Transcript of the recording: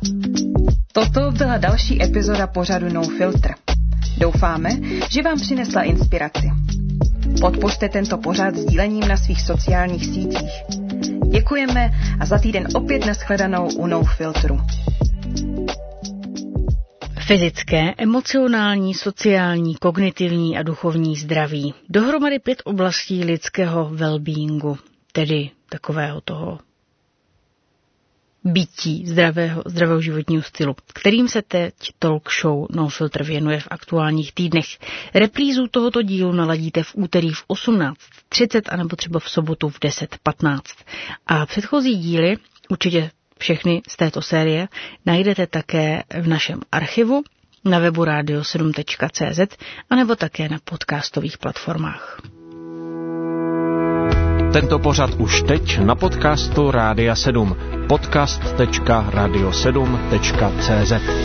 Toto byla další epizoda pořadu No Filter. Doufáme, že vám přinesla inspiraci. Podpořte tento pořad sdílením na svých sociálních sítích. Děkujeme a za týden opět nashledanou u No Filtru. Fyzické, emocionální, sociální, kognitivní a duchovní zdraví. Dohromady 5 oblastí lidského well-beingu, tedy takového toho bytí, zdravého životního stylu, kterým se teď talk show No Filter věnuje v aktuálních týdnech. Reprízu tohoto dílu naladíte v úterý v 18:30 anebo třeba v sobotu v 10:15. A předchozí díly, určitě všechny z této série, najdete také v našem archivu na webu radio7.cz anebo také na podcastových platformách. Tento pořad už teď na podcastu Rádia 7. podcast.radio7.cz